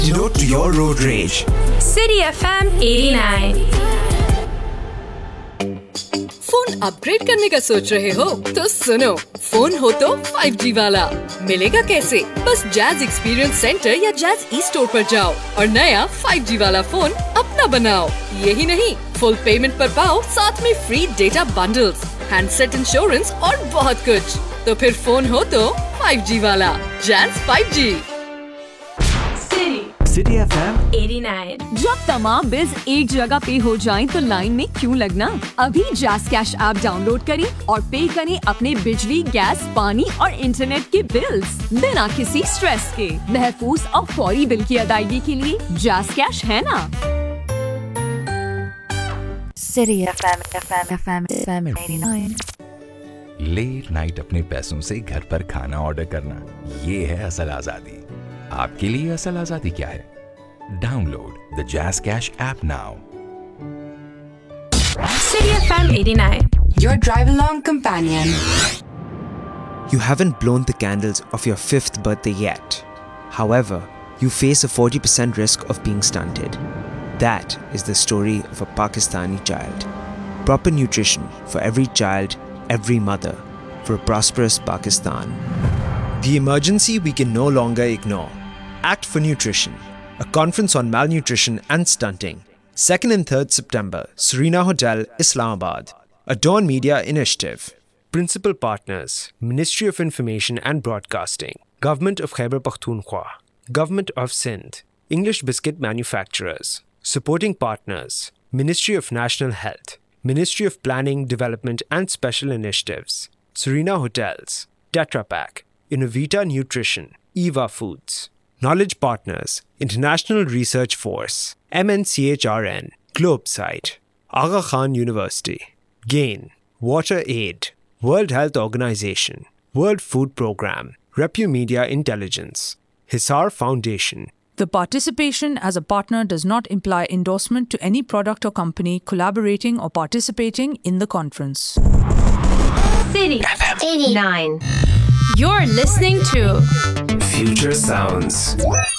antidote to your road rage. City FM 89. Phone upgrade करने का सोच रहे हो तो सुनो, फोन हो तो 5G वाला। मिलेगा कैसे? बस जैज एक्सपीरियंस सेंटर या जैज ई स्टोर पर जाओ और नया 5G वाला फोन अपना बनाओ। यही नहीं, फुल पेमेंट पर पाओ साथ में free data bundles, handset insurance और बहुत कुछ। तो फिर फोन हो तो 5G वाला। Jazz 5G। City FM 89. जब तमाम बिल्स एक जगह पे हो जाएं तो लाइन में क्यों लगना? अभी जैज कैश ऐप डाउनलोड करें और पे करें अपने बिजली, गैस, पानी और इंटरनेट के बिल्स बिना किसी स्ट्रेस के। महफूज और फौरी बिल की अदायगी के लिए जैज कैश है ना? City FM 89. लेट नाइट अपने पैसों से घर पर खाना ऑर्डर करना, ये है असल आजादी। आपके लिए असल आजादी क्या है? Download the jazz cash app now. City FM 89. Your drive-along companion. You haven't blown the candles of your 5th birthday yet. However, you face a 40% risk of being stunted. That is the story of a Pakistani child. Proper nutrition for every child, every mother, for a prosperous Pakistan. The emergency we can no longer ignore. Act for Nutrition, a conference on malnutrition and stunting. 2nd and 3rd September, Serena Hotel, Islamabad. A Dawn Media initiative. Principal partners, Ministry of Information and Broadcasting, Government of Khyber Pakhtunkhwa, Government of Sindh, English Biscuit Manufacturers. Supporting partners, Ministry of National Health, Ministry of Planning, Development and Special Initiatives, Serena Hotels, Tetra Pak, Innovita Nutrition, Eva Foods. Knowledge partners, International Research Force, MNCHRN, Globesite, Aga Khan University, GAIN, Water Aid, World Health Organization, World Food Programme, Repumedia Intelligence, Hisar Foundation. The participation as a partner does not imply endorsement to any product or company collaborating or participating in the conference. City FM 89. You're listening to Future Sounds.